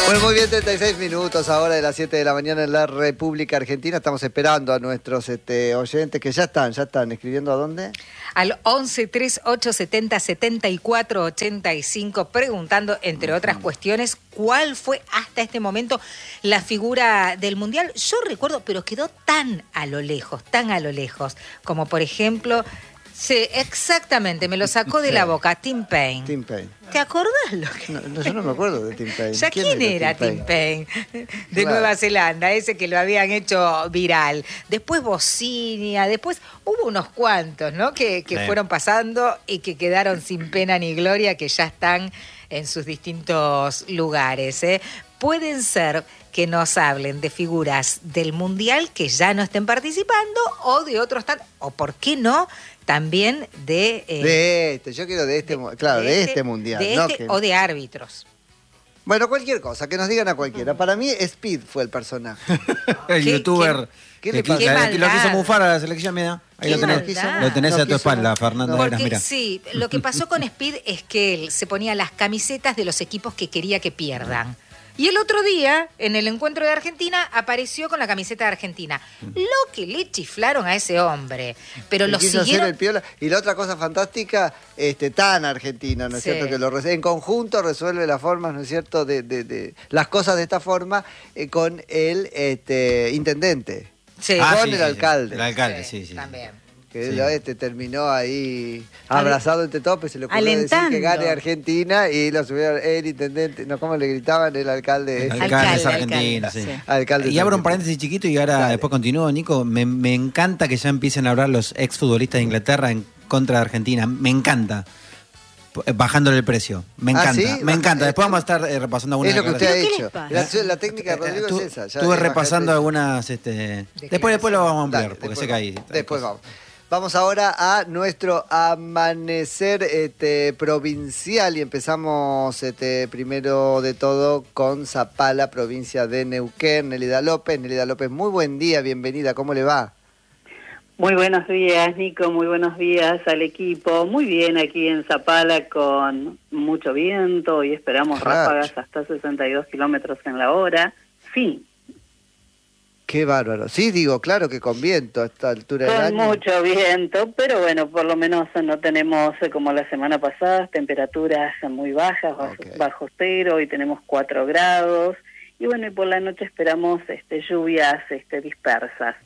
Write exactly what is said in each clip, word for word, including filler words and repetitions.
Bueno, muy bien, treinta y seis minutos ahora de las siete de la mañana en la República Argentina. Estamos esperando a nuestros este, oyentes que ya están, ya están escribiendo a dónde. Al once, treinta y ocho, setenta, setenta y cuatro, ochenta y cinco, preguntando, entre otras cuestiones, cuál fue hasta este momento la figura del Mundial. Yo recuerdo, pero quedó tan a lo lejos, tan a lo lejos, como por ejemplo... Sí, exactamente, me lo sacó de la boca, Tim Payne. Tim Payne. ¿Te acordás lo que...? No, no, yo no me acuerdo de Tim Payne. ¿Ya quién, quién era, era Tim Payne? Payne? De claro. Nueva Zelanda, ese que lo habían hecho viral. Después Bocinia, después hubo unos cuantos, ¿no? Que, que sí. fueron pasando y que quedaron sin pena ni gloria, que ya están en sus distintos lugares, ¿eh? Pueden ser que nos hablen de figuras del Mundial que ya no estén participando o de otros tantos, o por qué no, también de... Eh, de este, yo quiero de este, de, claro, de, de este, este Mundial. De ¿no? este que... o de árbitros. Bueno, cualquier cosa, que nos digan a cualquiera. Para mí, Speed fue el personaje. El youtuber ¿Qué, qué, qué le pasa? Que lo quiso mufar a la selección, mira. Ahí lo tenés, lo tenés a tu espalda, Fernando. Porque, Eras, mira. sí, lo que pasó con Speed es que él se ponía las camisetas de los equipos que quería que pierdan. Y el otro día, en el encuentro de Argentina, apareció con la camiseta de Argentina. Lo que le chiflaron a ese hombre. Pero lo siguieron... el piola. Y la otra cosa fantástica, este, tan argentina, ¿no es sí. cierto? Que lo en conjunto resuelve las formas, ¿no es cierto? De, de, de las cosas de esta forma eh, con el este, intendente. Sí. Con Ah, el sí, alcalde. Sí, el alcalde, sí, sí. sí También. Que sí. lo este terminó ahí abrazado entre todos, pues se le ocurrió Alentando. decir que gane Argentina y lo subieron el intendente, no, ¿cómo le gritaban? El alcalde. El alcalde, alcalde es alcalde, argentino, sí. sí. Alcalde y abro un argentino. paréntesis chiquito y ahora Dale. después continúo, Nico. Me, me encanta que ya empiecen a hablar los exfutbolistas de Inglaterra en contra de Argentina. Me encanta. Bajándole el precio. Me encanta. ¿Ah, sí? Me encanta. Después vamos a estar eh, repasando algunas. Es lo que usted ha hecho. La, la técnica de Rodrigo tu, es esa. Ya estuve repasando algunas... Este, después, después lo vamos a ampliar, Dale, porque sé que hay... Después vamos. Vamos ahora a nuestro amanecer este, provincial y empezamos este, primero de todo con Zapala, provincia de Neuquén. Nelida López. Nelida López, muy buen día, bienvenida. ¿Cómo le va? Muy buenos días, Nico, muy buenos días al equipo. Muy bien aquí en Zapala con mucho viento y esperamos Racho. ráfagas hasta sesenta y dos kilómetros en la hora. Sí. Qué bárbaro. Sí, digo, claro que con viento a esta altura del año. Con mucho viento, pero bueno, por lo menos no tenemos, como la semana pasada, temperaturas muy bajas, bajo, okay. bajo cero, y tenemos cuatro grados. Y bueno, y por la noche esperamos este, lluvias este, dispersas.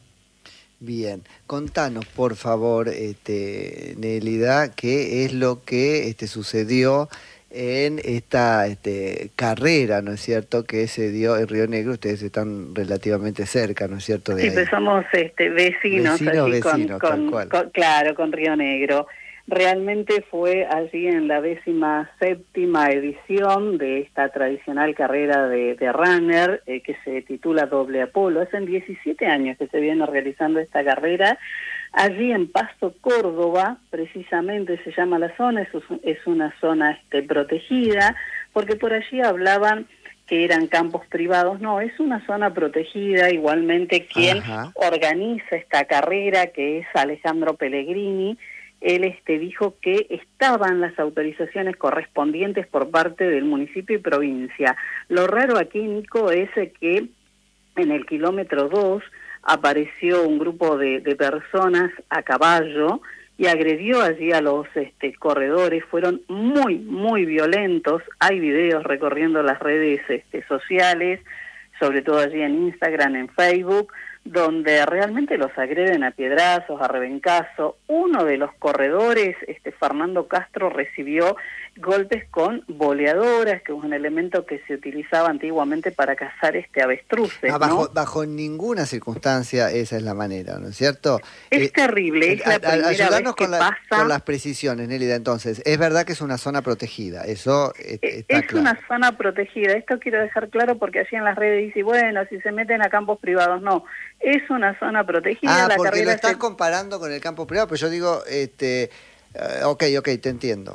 Bien, contanos por favor, este, Nelida, qué es lo que este, sucedió en esta este, carrera, ¿no es cierto?, que se dio en Río Negro. Ustedes están relativamente cerca, ¿no es cierto?, de sí, ahí. pues somos este, vecinos, vecinos, allí vecinos, con, tal con, cual. con, claro, con Río Negro. Realmente fue allí en la décima séptima edición de esta tradicional carrera de, de runner eh, que se titula Doble Apolo. Hacen diecisiete años que se viene realizando esta carrera. Allí en Pasto, Córdoba, precisamente se llama la zona, es, es una zona este, protegida, porque por allí hablaban que eran campos privados. No, es una zona protegida. Igualmente quien Ajá. organiza esta carrera, que es Alejandro Pellegrini, él este, dijo que estaban las autorizaciones correspondientes por parte del municipio y provincia. Lo raro aquí, Nico, es que en el kilómetro dos apareció un grupo de, de personas a caballo y agredió allí a los este, corredores. Fueron muy, muy violentos. Hay videos recorriendo las redes este, sociales, sobre todo allí en Instagram, en Facebook, donde realmente los agreden a piedrazos, a rebencazo. Uno de los corredores, este Fernando Castro, recibió golpes con boleadoras, que es un elemento que se utilizaba antiguamente para cazar este avestruces. Ah, bajo, ¿no? bajo ninguna circunstancia esa es la manera, ¿no es cierto? Es eh, terrible, es la a, primera ayudarnos vez que con, la, pasa. con las precisiones, Nélida. Entonces, es verdad que es una zona protegida, eso eh, está es claro. una zona protegida. Esto quiero dejar claro porque allí en las redes dice, bueno, si se meten a campos privados, no. Es una zona protegida. Ah, la porque lo estás se... comparando con el campo privado, pero yo digo, este, uh, ok, ok, te entiendo.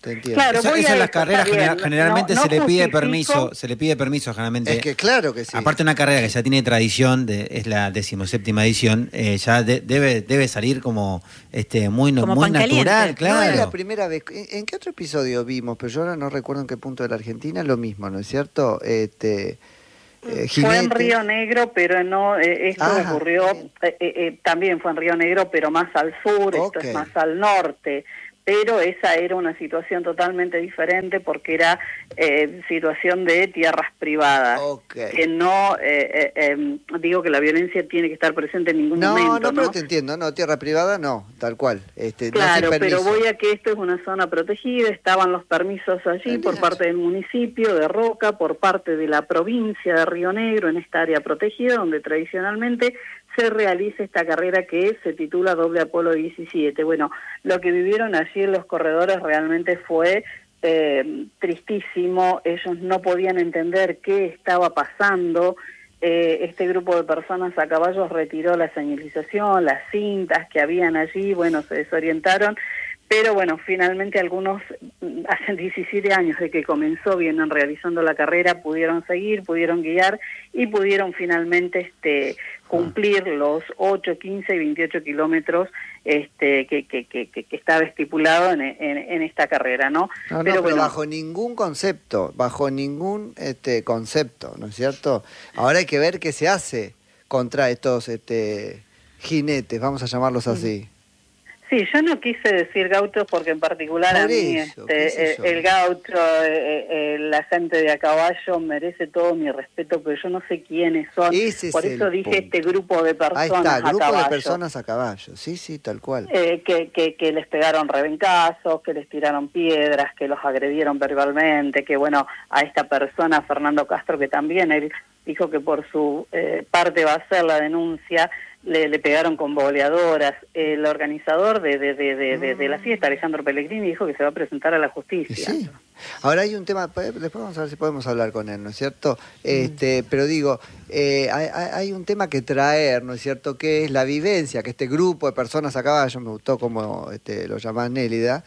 te entiendo. Claro, eso, eso en las eso, carreras genera, generalmente no, no se le pide justifico. permiso, se le pide permiso generalmente. Es que claro que sí. Aparte una carrera que ya tiene tradición, de, es la decimoséptima edición, eh, ya de, debe debe salir como este muy, no, Como muy pan caliente. natural, claro. No es la primera vez. ¿En, en qué otro episodio vimos? Pero yo ahora no recuerdo en qué punto de la Argentina, lo mismo, ¿no es cierto? Este, eh, Fue en jinete. Río Negro, pero no, eh, esto Ah, ocurrió, eh, eh, eh, también fue en Río Negro, pero más al sur, Ok. esto es más al norte. Pero esa era una situación totalmente diferente porque era eh, situación de tierras privadas. Ok. Que no, eh, eh, eh, digo que la violencia tiene que estar presente en ningún No, momento, no, pero ¿no? te entiendo, no, tierra privada no, tal cual. Este, no Claro, sin pero permiso. voy a que esto es una zona protegida, estaban los permisos allí por parte del municipio de Roca, por parte de la provincia de Río Negro, en esta área protegida, donde tradicionalmente se realiza esta carrera que se titula Doble Apolo diecisiete. Bueno, lo que vivieron allí en los corredores realmente fue eh, tristísimo, ellos no podían entender qué estaba pasando. Eh, este grupo de personas a caballo retiró la señalización, las cintas que habían allí, bueno, se desorientaron, pero bueno, finalmente algunos, hace diecisiete años de que comenzó, vienen realizando la carrera, pudieron seguir, pudieron guiar y pudieron finalmente este cumplir los ocho, quince y veintiocho kilómetros este que, que, que, que estaba estipulado en, en, en esta carrera, ¿no? No, no, pero pero bueno, bajo ningún concepto, bajo ningún este concepto, ¿no es cierto? Ahora hay que ver qué se hace contra estos este jinetes, vamos a llamarlos así. sí, yo no quise decir gauchos porque en particular Por a mí eso, qué sé este, yo. eh, el gaucho, eh, eh, la gente de a caballo merece todo mi respeto, pero yo no sé quiénes son. Ese es Por eso el dije punto. este grupo de personas Ahí está, a grupo caballo. de personas a caballo, sí, sí, tal cual. Eh, que, que, que les pegaron rebencazos, que les tiraron piedras, que los agredieron verbalmente, que bueno, a esta persona, Fernando Castro, que también él dijo que por su eh, parte va a hacer la denuncia, le, le pegaron con boleadoras. El organizador de, de, de, de, de, de la fiesta, Alejandro Pellegrini, dijo que se va a presentar a la Y justicia. sí. Ahora hay un tema, después vamos a ver si podemos hablar con él, ¿no es cierto? Este, pero digo, eh, hay, hay un tema que traer, ¿no es cierto? Que es la vivencia, que este grupo de personas a caballo, me gustó como este, lo llamás Nélida,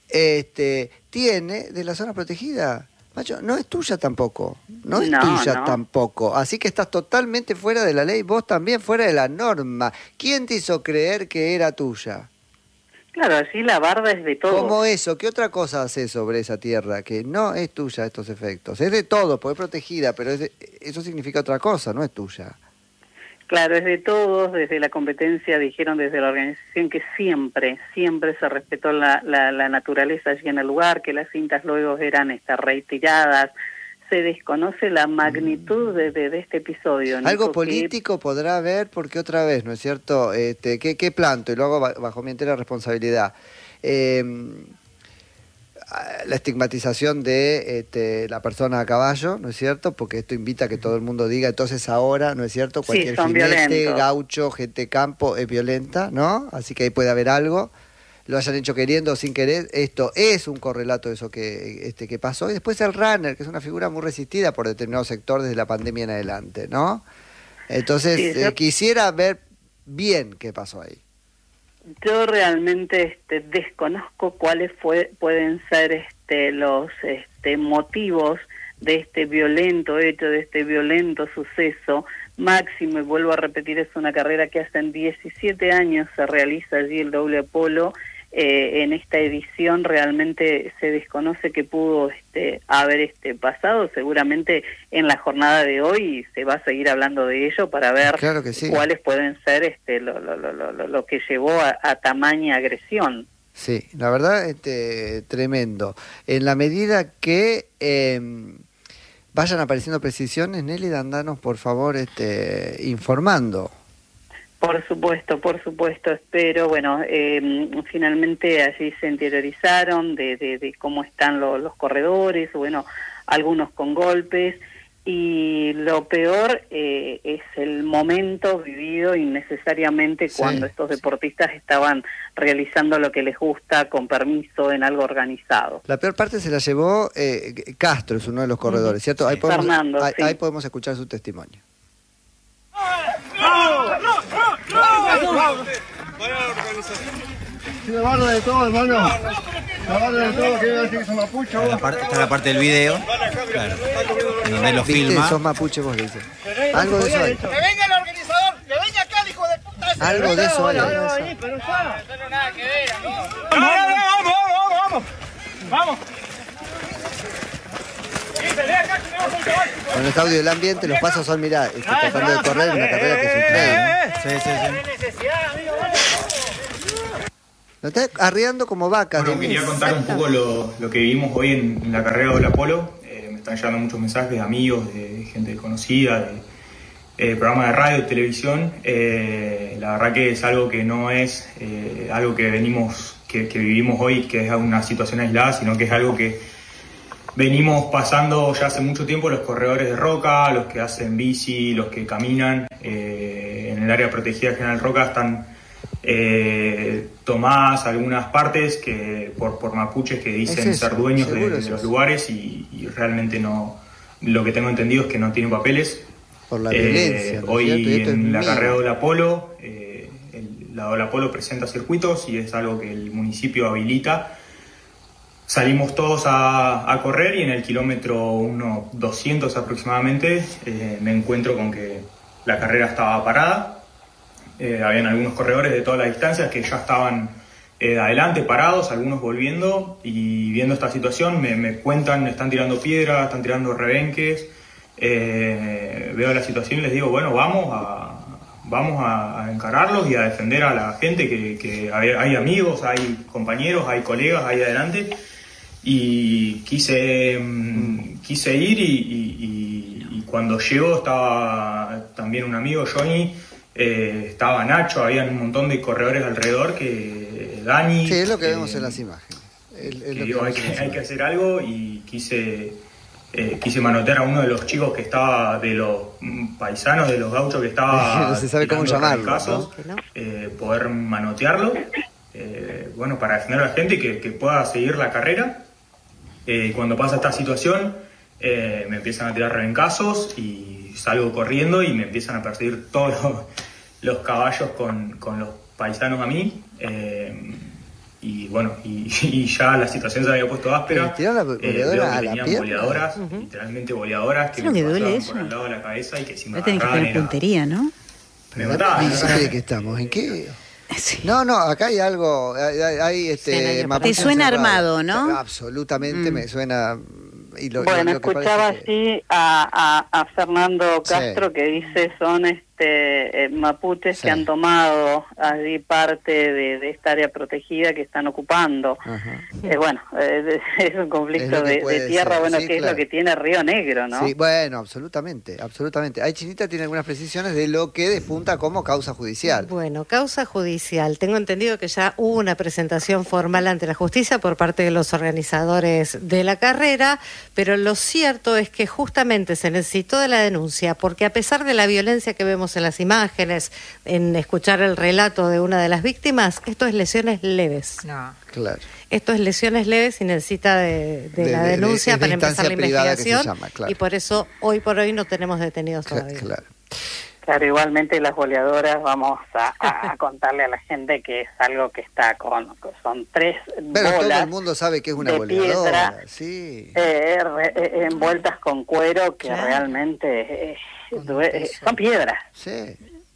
este, tiene de la zona protegida. Macho, no es tuya tampoco, no es No, tuya no. tampoco, así que estás totalmente fuera de la ley, vos también fuera de la norma. ¿Quién te hizo creer que era tuya? Claro, allí la barda es de todos. ¿Cómo eso? ¿Qué otra cosa haces sobre esa tierra que no es tuya estos efectos? Es de todo, porque es protegida, pero es de- eso significa otra cosa, no es tuya. Claro, es de todos, desde la competencia dijeron desde la organización que siempre, siempre se respetó la, la, la naturaleza allí en el lugar, que las cintas luego eran este, retiradas. Se desconoce la magnitud de, de, de este episodio. Nico, Algo que- político podrá haber, porque otra vez, ¿no es cierto? Este, ¿qué, qué planto? Y lo hago ba- bajo mi entera responsabilidad. Eh, la estigmatización de este, la persona a caballo, ¿no es cierto? Porque esto invita a que todo el mundo diga, entonces ahora, ¿no es cierto? Sí, Cualquier son jinete, violentos. gaucho, gente de campo es violenta, ¿no? Así que ahí puede haber algo. Lo hayan hecho queriendo o sin querer, esto es un correlato de eso que, este, que pasó. Y después el runner, que es una figura muy resistida por determinado sector desde la pandemia en adelante, ¿no? Entonces, Sí, eh, yo- quisiera ver bien qué pasó ahí. Yo realmente este, desconozco cuáles fue, pueden ser este, los este, motivos de este violento hecho, de este violento suceso. Máximo, y vuelvo a repetir, es una carrera que hace diecisiete años se realiza allí el Doble Apolo. Eh, en esta edición realmente se desconoce qué pudo este, haber este, pasado. Seguramente en la jornada de hoy se va a seguir hablando de ello para ver Claro que sí. cuáles pueden ser este, lo, lo, lo, lo, lo que llevó a, a tamaña agresión. Sí, la verdad, este, tremendo. En la medida que eh, vayan apareciendo precisiones, Nelly, andanos por favor este, informando. Por supuesto, por supuesto, espero. Bueno, eh, finalmente allí se interiorizaron de, de, de cómo están lo, los corredores, bueno, algunos con golpes, y lo peor eh, es el momento vivido innecesariamente Sí, cuando estos sí. deportistas estaban realizando lo que les gusta con permiso en algo organizado. La peor parte se la llevó eh, Castro, es uno de los corredores, ¿cierto? Ahí podemos, Fernando, ahí, sí. ahí podemos escuchar su testimonio. Si me barra de todo, hermano. Me barra de todo, que decir que son mapuches. Está la, parte, está la parte del video. Claro. Donde lo filma. Sos mapuche, vos le dices. Algo de eso hay. ¡Que venga el organizador! ¡Que venga acá, hijo de puta! Algo de eso hay. No tengo nada que ver, amigo. ¡Vamos, vamos, vamos, vamos! ¡Vamos! Con el audio del ambiente, los pasos son, mirá, este, tratando de correr una carrera que es un tren. Sí, sí, sí. Lo está arriando como vacas. Bueno, quería contar un poco lo, lo que vivimos hoy en, en la carrera de Apolo. Eh, me están llegando muchos mensajes de amigos, de gente conocida, de eh, programas de radio, de televisión. Eh, la verdad que es algo que no es eh, algo que venimos, que, que vivimos hoy, que es una situación aislada, sino que es algo que venimos pasando ya hace mucho tiempo los corredores de Roca, los que hacen bici, los que caminan. Eh, en el área protegida de General Roca están eh, tomadas algunas partes que por, por mapuches que dicen eso, ser dueños de, es de los eso. lugares y, y realmente no, lo que tengo entendido es que no tienen papeles. Por la Eh, violencia, ¿no es hoy cierto? Y esto es en la mío. carrera de Apolo, eh, el, la Ola Polo presenta circuitos y es algo que el municipio habilita. Salimos todos a, a correr y en el kilómetro uno doscientos aproximadamente eh, me encuentro con que la carrera estaba parada. Eh, habían algunos corredores de todas las distancias que ya estaban eh, adelante, parados, algunos volviendo, y viendo esta situación me, me cuentan, están tirando piedras, están tirando rebenques. Eh, veo la situación y les digo, bueno, vamos a, vamos a, a encararlos y a defender a la gente, que, que hay, hay amigos, hay compañeros, hay colegas ahí adelante. Y quise, mm, quise ir y, y, y, y cuando llegó estaba también un amigo, Johnny, eh, estaba Nacho, había un montón de corredores alrededor, que Dani... Sí, es lo que eh, vemos en las imágenes. Es, es que lo digo, que hay, vemos en que, las hay que imágenes. hacer algo y quise, eh, quise manotear a uno de los chicos que estaba, de los mm, paisanos, de los gauchos que estaba... No se sabe cómo tirando llamarlo, rebencazos, ¿no? eh, poder manotearlo, eh, bueno, para defender a la gente que, que pueda seguir la carrera. Eh, cuando pasa esta situación, eh, me empiezan a tirar rebencazos y salgo corriendo y me empiezan a perseguir todos los, los caballos con, con los paisanos a mí. Eh, y bueno, y, y ya la situación se había puesto áspera. ¿Le tiraron la Eh, boleadora veo que a la tenían pierna? boleadoras, Ujú. literalmente boleadoras, que Es lo me que duele pasaban eso. por el lado de la cabeza y que si me No tenés que agarraban tener era- puntería, ¿no? me Pero mataban. ¿dónde dice que estamos? ¿En qué? Sí. No, no, acá hay algo, hay, hay- hay, este... Sí, no, mapuches Te suena encerrados. armado, ¿no? Absolutamente Mm. me suena... Y lo, Bueno, lo que escuchaba parece que- así a, a, a Fernando Sí. Castro que dice son este eh, mapuches Sí. que han tomado allí parte de, de esta área protegida que están ocupando. Ajá. Eh, bueno, eh, es un Es conflicto lo que de, puede de tierra, ser, bueno, sí, que es claro. lo que tiene Río Negro, ¿no? Sí, bueno, absolutamente, absolutamente. Ahí Chinita tiene algunas precisiones de lo que despunta como causa judicial. Bueno, causa judicial. Tengo entendido que ya hubo una presentación formal ante la justicia por parte de los organizadores de la carrera, pero lo cierto es que justamente se necesitó de la denuncia, porque a pesar de la violencia que vemos en las imágenes, en escuchar el relato de una de las víctimas, esto es lesiones leves. No. Claro. Esto es lesiones leves y necesita de, de De- la de- de- denuncia es de para empezar la instancia privada que se investigación llama, claro. y por eso hoy por hoy no tenemos detenidos Cla- todavía. Claro. Claro, igualmente las boleadoras, vamos a, a- a contarle a la gente que es algo que está con, son tres Pero todo bolas el mundo sabe que es una de boleadora. piedra, Sí. eh, re- eh, envueltas con cuero que Claro. realmente eh, Con due- un eh, peso. son piedras. Sí.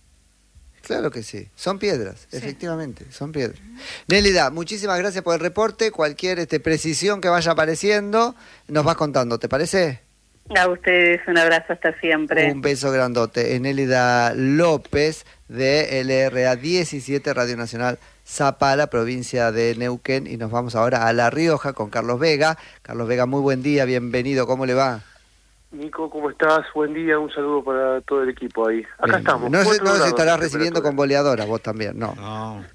Claro que sí. Son piedras, efectivamente, son piedras. Nélida, muchísimas gracias por el reporte. Cualquier este, precisión que vaya apareciendo, nos vas contando, ¿te parece? A ustedes un abrazo hasta siempre. Un beso grandote. Es Nélida López de L R A diecisiete Radio Nacional Zapala, provincia de Neuquén. Y nos vamos ahora a La Rioja con Carlos Vega. Carlos Vega, muy buen día, bienvenido, ¿cómo le va? Nico, ¿cómo estás? Buen día, un saludo para todo el equipo ahí. Acá Bien. estamos. No, sé, cuatro no se grados estarás de recibiendo con temperatura. boleadoras vos también, no. No.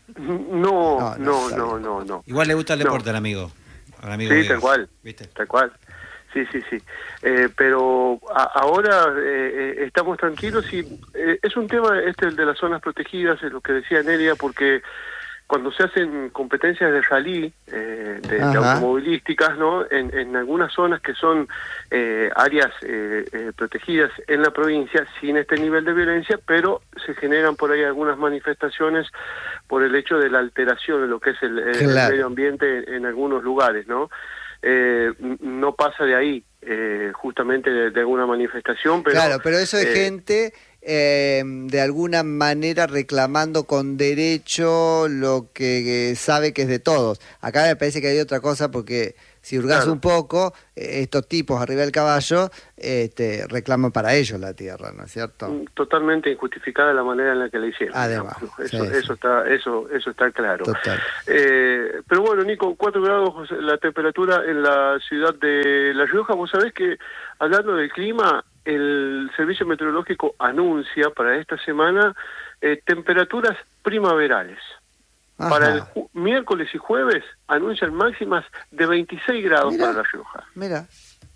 No, No, no, no, está no, bien. no, no. Igual le gusta el No. deporte al amigo. Al amigo Sí, Diego. tal cual. ¿Viste? Tal cual. Sí, sí, sí. Eh, pero a- ahora eh, eh, estamos tranquilos y eh, es un tema este el de las zonas protegidas, es lo que decía Nelia, porque cuando se hacen competencias de rally, eh, de, de Ajá. automovilísticas, ¿no? En, en algunas zonas que son eh, áreas eh, eh, protegidas en la provincia, sin este nivel de violencia, pero se generan por ahí algunas manifestaciones por el hecho de la alteración de lo que es el, el, claro. el medio ambiente en, en algunos lugares, ¿no? Eh, no pasa de ahí, eh, justamente de, de alguna manifestación, pero... Claro, pero eso es eh, gente... Eh, de alguna manera reclamando con derecho lo que eh, sabe que es de todos. Acá me parece que hay otra cosa, porque si hurgas claro. un poco, eh, estos tipos arriba del caballo este, reclaman para ellos la tierra, ¿no es cierto? Totalmente injustificada la manera en la que la hicieron. Además, ¿no? sí, eso, sí. eso está, eso, eso está claro. Total. Eh, pero bueno, Nico, cuatro grados la temperatura en la ciudad de La Rioja. Vos sabés que, hablando del clima, el Servicio Meteorológico anuncia para esta semana eh, temperaturas primaverales. Ajá. Para el ju- miércoles y jueves anuncian máximas de veintiséis grados mira, para La Rioja. Mira,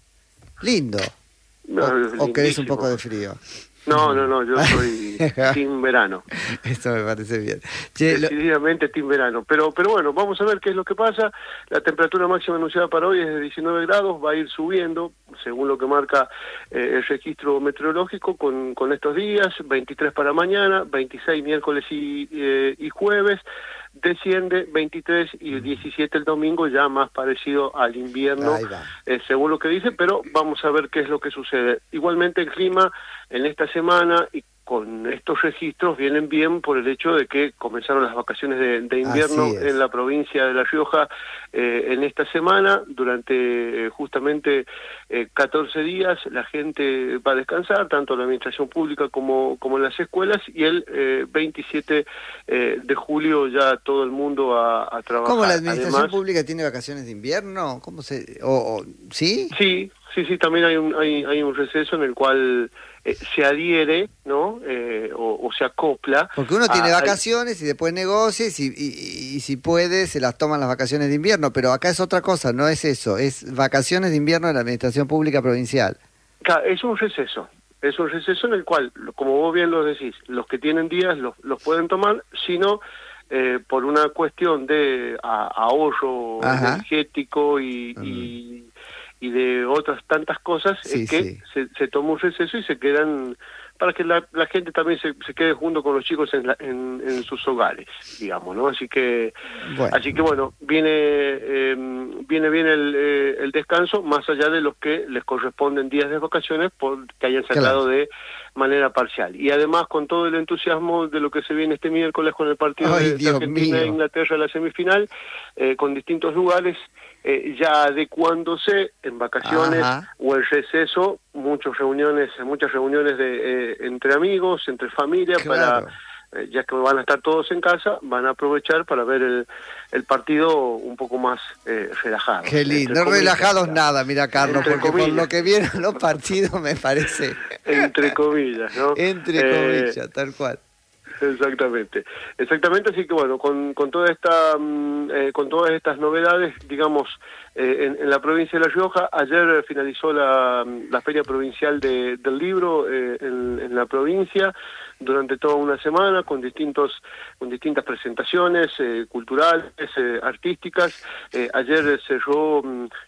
lindo. No, o, o querés un poco de frío. No, no, no, yo soy team verano. Eso me parece bien. Che, Decididamente lo... team verano. Pero, pero bueno, vamos a ver qué es lo que pasa. La temperatura máxima anunciada para hoy es de diecinueve grados, va a ir subiendo, según lo que marca eh, el registro meteorológico, con, con estos días, veintitrés para mañana, veintiséis miércoles y, eh, y jueves, desciende veintitrés y diecisiete el domingo, ya más parecido al invierno, eh, según lo que dice, pero vamos a ver qué es lo que sucede. Igualmente el clima en esta semana y con estos registros vienen bien por el hecho de que comenzaron las vacaciones de, de invierno en la provincia de La Rioja eh, en esta semana. Durante eh, justamente eh, catorce días la gente va a descansar, tanto la administración pública como, como en las escuelas, y el eh, veintisiete eh, de julio ya todo el mundo a, a trabajar. ¿Cómo la administración Además, pública tiene vacaciones de invierno? ¿Cómo se, o, o, ¿sí? Sí, sí, sí, también hay un, hay, hay un receso en el cual eh, se adhiere, ¿no? Eh, o, o se acopla. Porque uno tiene a, vacaciones y después negocia y, y, y, y si puede se las toman las vacaciones de invierno, pero acá es otra cosa, no es eso, es vacaciones de invierno de la administración pública provincial. Es un receso, es un receso en el cual, como vos bien lo decís, los que tienen días los, los pueden tomar, sino eh, por una cuestión de a, ahorro Ajá. energético y... Uh-huh. y y de otras tantas cosas, sí, es que sí. se, se toma un receso y se quedan, para que la, la gente también se, se quede junto con los chicos en, la, en, en sus hogares, digamos, ¿no? Así que, bueno, así que bueno, viene eh, viene bien el, eh, el descanso, más allá de los que les corresponden días de vacaciones por que hayan sacado claro. de manera parcial. Y además con todo el entusiasmo de lo que se viene este miércoles con el partido Ay, de, de Argentina e Inglaterra en la semifinal, eh, con distintos lugares, Eh, ya adecuándose en vacaciones Ajá. o el receso, muchas reuniones, muchas reuniones de eh, entre amigos, entre familia, claro. para eh, ya que van a estar todos en casa, van a aprovechar para ver el, el partido un poco más eh, relajado. Qué lindo, no relajados ya. nada, mira Carlos, entre porque comillas. Por lo que vieron los partidos me parece. Entre comillas, ¿no? Entre comillas, eh, tal cual. Exactamente, exactamente, así que bueno, con, con toda esta eh, con todas estas novedades, digamos, eh, en, en la provincia de La Rioja, ayer finalizó la, la Feria Provincial de, del Libro eh, en, en la provincia durante toda una semana con distintos con distintas presentaciones eh, culturales, eh, artísticas. Eh, ayer cerró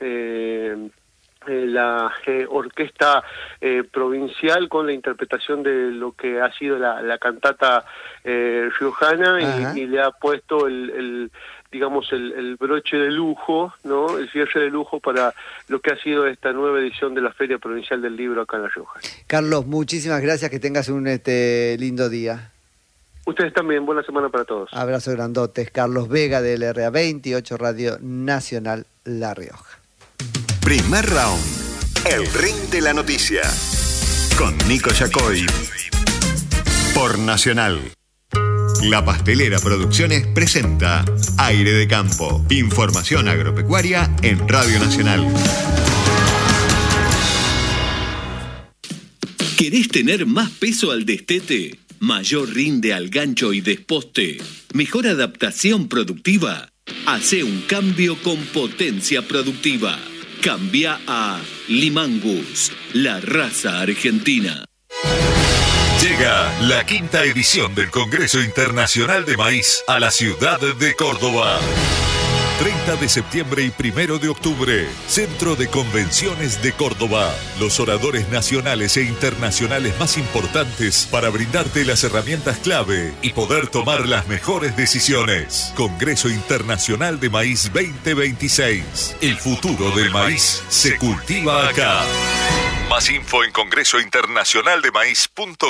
eh, Eh, la eh, orquesta eh, provincial con la interpretación de lo que ha sido la, la cantata eh, riojana y, y le ha puesto el, el digamos el, el broche de lujo, ¿no? El cierre de lujo para lo que ha sido esta nueva edición de la Feria Provincial del Libro acá en La Rioja. Carlos, muchísimas gracias, que tengas un este lindo día. Ustedes también, buena semana para todos. Abrazo grandotes. Carlos Vega de L R A veintiocho Radio Nacional La Rioja. Primer round, el ring de la noticia, con Nico Yacoy, por Nacional. La Pastelera Producciones presenta Aire de Campo, información agropecuaria en Radio Nacional. ¿Querés tener más peso al destete? ¿Mayor rinde al gancho y desposte? ¿Mejor adaptación productiva? Hacé un cambio con potencia productiva. Cambia a Limangus, la raza argentina. Llega la quinta edición del Congreso Internacional de Maíz a la ciudad de Córdoba. treinta de septiembre y primero de octubre, Centro de Convenciones de Córdoba. Los oradores nacionales e internacionales más importantes para brindarte las herramientas clave y poder tomar las mejores decisiones. Congreso Internacional de Maíz veinte veintiséis. El futuro del maíz se cultiva acá. Más info en congreso internacional de maíz punto